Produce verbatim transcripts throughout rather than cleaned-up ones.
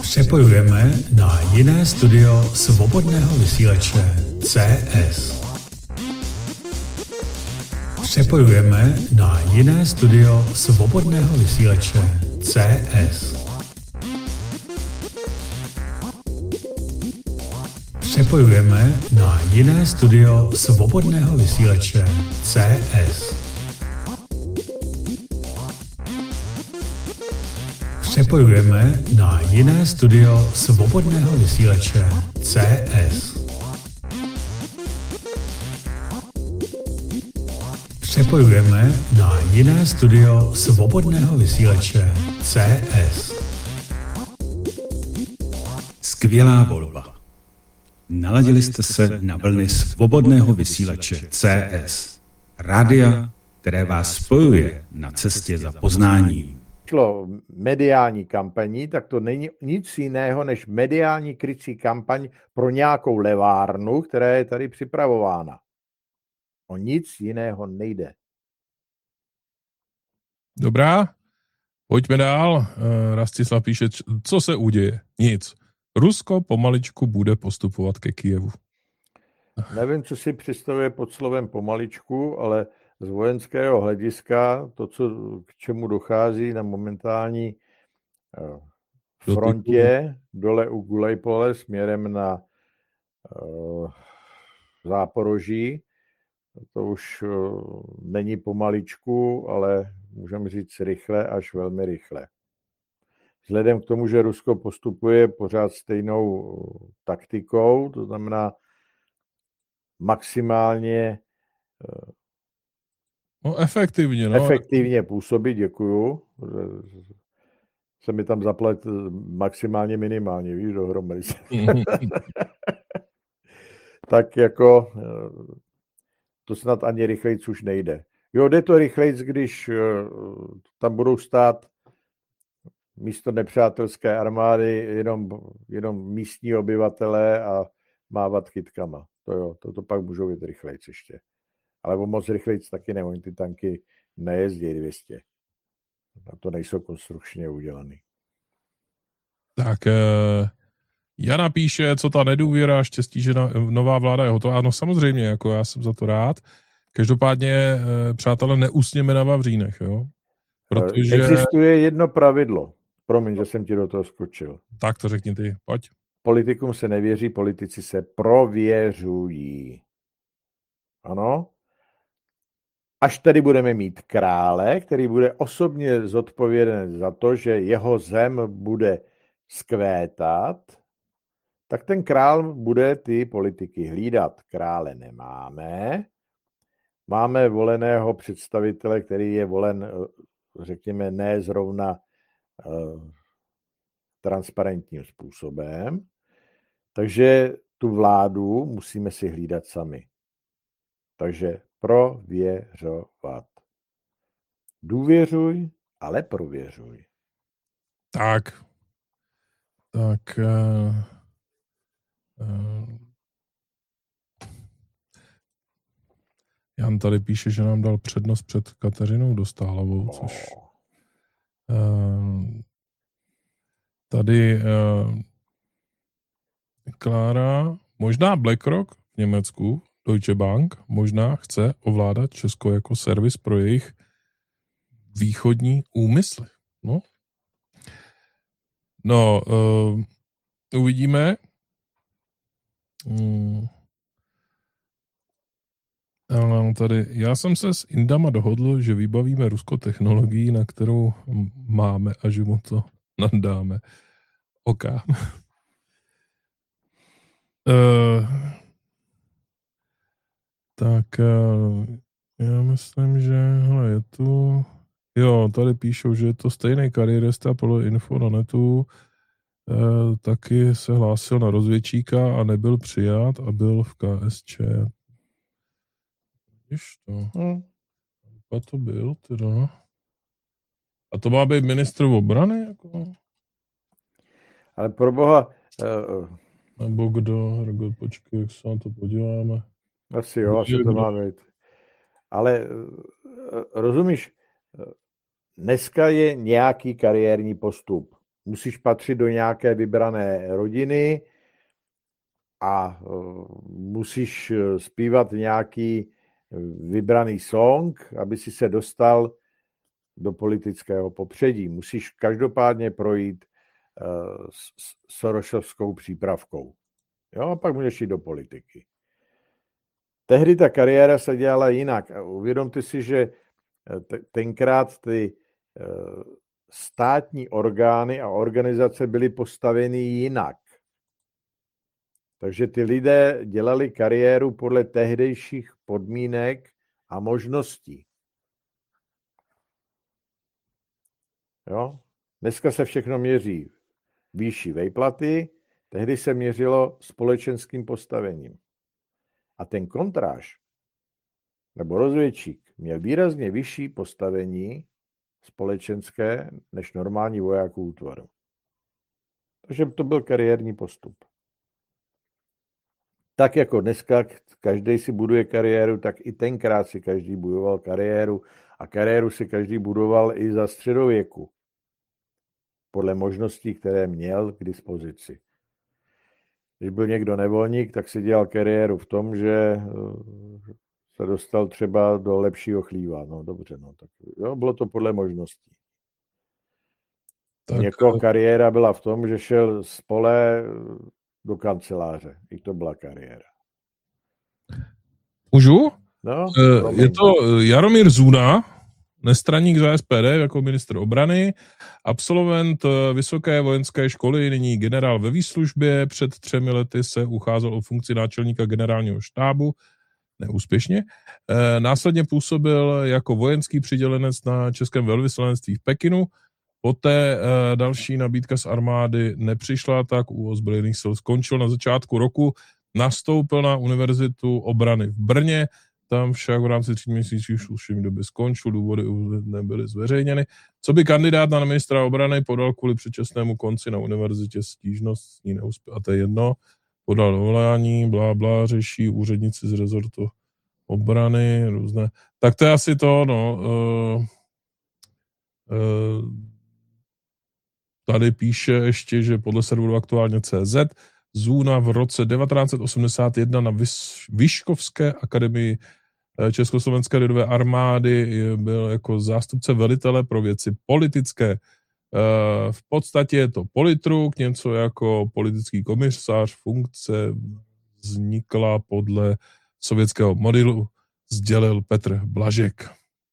Přepojujeme na jiné studio svobodného vysílače C S. Přepojujeme na jiné studio svobodného vysílače C S. Přepojujeme na jiné studio svobodného vysílače C S. Přepojujeme na jiné studio svobodného vysílače C S. Přepojujeme na jiné studio svobodného vysílače C S. Skvělá volba. Naladili jste se na vlny svobodného vysílače C S. Rádia, které vás spojuje na cestě za poznáním. Šlo mediální kampaní, tak to není nic jiného než mediální krycí kampaň pro nějakou levárnu, která je tady připravována. O nic jiného nejde. Dobrá, pojďme dál. Rastislav píše, co se uděje? Nic. Rusko pomaličku bude postupovat ke Kyjevu. Nevím, co si představuje pod slovem pomaličku, ale z vojenského hlediska to, co, k čemu dochází na momentální frontě dole u Gulejpole směrem na uh, Záporoží, to už uh, není pomaličku, ale můžeme říct rychle až velmi rychle. Vzhledem k tomu, že Rusko postupuje pořád stejnou taktikou, to znamená maximálně uh, No, efektivně, no. Efektivně působit, děkuju. Se mi tam zaplet maximálně minimálně, víš, dohromady. Tak jako to snad ani rychlejc už nejde. Jo, jde to rychlejc, když tam budou stát místo nepřátelské armády jenom, jenom místní obyvatelé a mávat chytkama. To jo, to, to pak můžou být rychlejc ještě. Ale o moc rychlejc taky ne, oni ty tanky nejezdí dvě stě. A to nejsou konstrukčně udělaný. Tak eh, Jana píše, co ta nedůvěra, štěstí, že na, nová vláda je hotová. No samozřejmě, jako já jsem za to rád. Každopádně, eh, přátelé, neusněme na vavřínech, jo? Protože... Existuje jedno pravidlo. Promiň, že jsem ti do toho skočil. Tak to řekni ty, pojď. Politikům se nevěří, politici se prověřují. Ano? Až tady budeme mít krále, který bude osobně zodpovědný za to, že jeho zem bude skvétat, tak ten král bude ty politiky hlídat. Krále nemáme. Máme voleného představitele, který je volen, řekněme, ne zrovna uh, transparentním způsobem. Takže tu vládu musíme si hlídat sami. Takže prověřovat. Důvěřuj, ale prověřuj. Tak. Tak. Uh, uh, Jan tady píše, že nám dal přednost před Kateřinou Dostálovou, což uh, tady uh, Klára, možná BlackRock v Německu, Deutsche Bank možná chce ovládat Česko jako servis pro jejich východní úmysly. No, no uh, uvidíme. Hmm. Tady, já jsem se s Indama dohodl, že vybavíme Rusko technologií, na kterou máme a že mu to nadáme. OK. uh, Tak já myslím, že hele, je tu... Jo, tady píšou, že je to stejný kariérista podle info na netu, eh, taky se hlásil na rozvědčíka a nebyl přijat a byl v K S Č. Víš to? Hmm. A to byl teda. A to má být ministr obrany? Jako? Ale pro boha... Uh... Nebo kdo? Hrgo, počkej, jak se na to podíváme. Asi jo, asi to má být. Ale rozumíš, dneska je nějaký kariérní postup. musíš patřit do nějaké vybrané rodiny a musíš zpívat nějaký vybraný song, aby si se dostal do politického popředí. Musíš každopádně projít uh, s Sorosovskou přípravkou. Jo, a pak můžeš jít do politiky. Tehdy ta kariéra se dělala jinak. Uvědomte si, že tenkrát ty uh, státní orgány a organizace byly postaveny jinak. Takže ty lidé dělali kariéru podle tehdejších podmínek a možností. Jo? Dneska se všechno měří výši vejplaty, tehdy se měřilo společenským postavením. A ten kontráž, nebo rozvědčík, měl výrazně vyšší postavení společenské než normální vojáků útvaru. Takže to byl kariérní postup. Tak jako dneska každý si buduje kariéru, tak i tenkrát si každý budoval kariéru a kariéru si každý budoval i za středověku. Podle možností, které měl k dispozici. Když byl někdo nevolník, tak si dělal kariéru v tom, že se dostal třeba do lepšího chlíva. No dobře, no tak jo, bylo to podle možností. Tak... Někoho kariéra byla v tom, že šel z pole do kanceláře. I to byla kariéra. Můžu? No, je to Jaromír Zuna, nestraník za S P D jako ministr obrany, absolvent Vysoké vojenské školy, nyní generál ve výslužbě, před třemi lety se ucházel o funkci náčelníka generálního štábu, neúspěšně. Následně působil jako vojenský přidělenec na českém velvyslanectví v Pekinu. Poté další nabídka z armády nepřišla, tak u ozbrojených sil skončil. Na začátku roku nastoupil na Univerzitu obrany v Brně, tam však v rámci tří měsíců služební doby skončil, důvody nebyly zveřejněny. Co by kandidát na ministra obrany podal kvůli předčasnému konci na univerzitě stížnost, s ní neuspěl, a to je jedno, podal dovolání, blá, blá, řeší úředníci z rezortu obrany, různé. Tak to je asi to, no. Uh, uh, tady píše ještě, že podle serveru aktuálně C Z Zuna v roce devatenáct set osmdesát jedna na Vyškovské akademii Československé lidové armády byl jako zástupce velitele pro věci politické. V podstatě je to politruk, něco jako politický komisař, funkce vznikla podle sovětského modelu, sdělil Petr Blažek.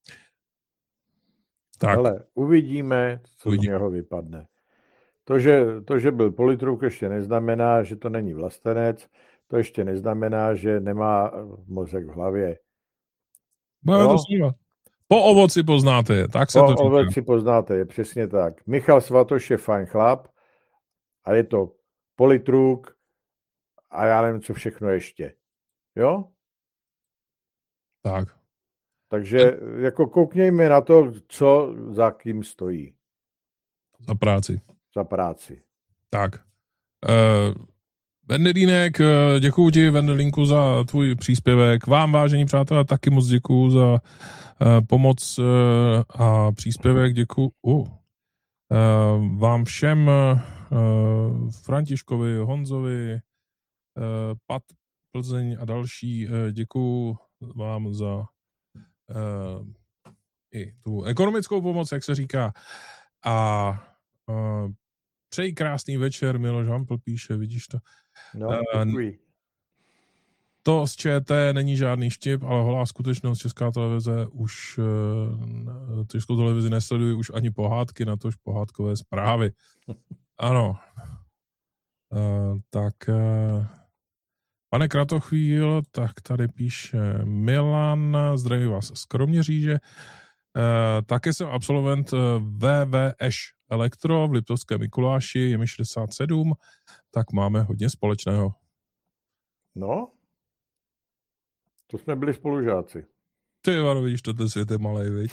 Tak. Ale uvidíme, co Uvidí. z něho vypadne. To že, to, že byl politruk, ještě neznamená, že to není vlastenec, to ještě neznamená, že nemá mozek v hlavě. No, to po ovoci poznáte je, tak se po to říká. Po ovoci poznáte je, přesně tak. Michal Svatoš je fajn chlap a je to politruk a já nevím, co všechno ještě. Jo? Tak. Takže jako kouknějme na to, co za kým stojí. Za práci. Za práci. Tak. Uh, Vendelínek, děkuju ti, Vendelínku, za tvůj příspěvek. Vám, vážení přátelé, taky moc děkuju za uh, pomoc uh, a příspěvek. Děkuju uh, uh, vám všem, uh, Františkovi, Honzovi, uh, Pat Plzeň a další. Uh, děkuju vám za uh, i tu ekonomickou pomoc, jak se říká. A uh, přeji krásný večer, Miloš Hampl píše, vidíš to. No, děkuji. To z ČT není žádný vtip, ale holá skutečnost. Česká televize už, uh, Českou televizi nesledují už ani pohádky, natož pohádkové zprávy. Ano. Uh, tak uh, pane Kratochvíl, tak tady píše Milan, zdraví vás z Kroměříže. Uh, také jsem absolvent V V Š Elektro v Liptovském Mikuláši, je mi šedesát sedm, tak máme hodně společného. No, to jsme byli spolužáci. Ty, Varo, vidíš, to ten svět je malej, viď?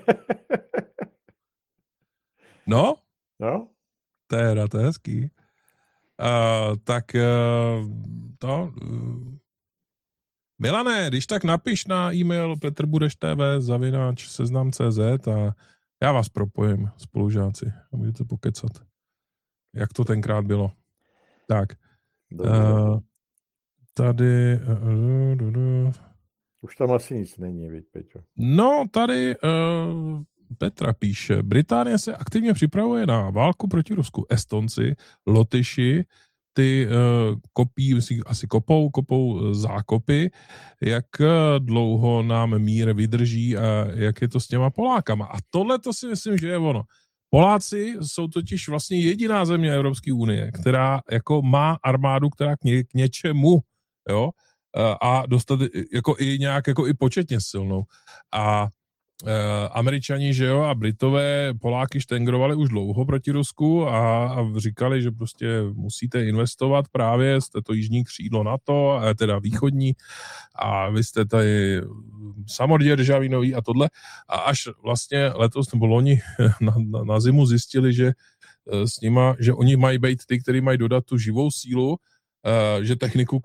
No? No? To je, to je hezký. Uh, tak uh, to... Uh, Milane, když tak napiš na e-mail petrbudeštv zavináč seznam tečka cz a já vás propojím, spolužáci, a můžete pokecat. jak to tenkrát bylo. Tak. Dobře. Uh, tady... Uh, uh, uh. Už tam asi nic není, viď, Peťo. No, tady uh, Petra píše, Británie se aktivně připravuje na válku proti Rusku. Estonci, Lotyši, ty uh, kopí, asi kopou, kopou zákopy, jak dlouho nám mír vydrží a jak je to s těma Polákama. A tohle to si myslím, že je ono. Poláci jsou totiž vlastně jediná země Evropské unie, která jako má armádu, která k, ně, k něčemu, jo, a dostat jako i nějak jako i početně silnou. A e, Američani, že jo, a Britové Poláky štengrovali už dlouho proti Rusku a, a říkali, že prostě musíte investovat právě, jste to jižní křídlo NATO, teda východní, a vy jste tady samodržavý nový a tohle. A až vlastně letos nebo loni na, na, na zimu zjistili, že s nima, že oni mají být ty, kteří mají dodat tu živou sílu, že techniku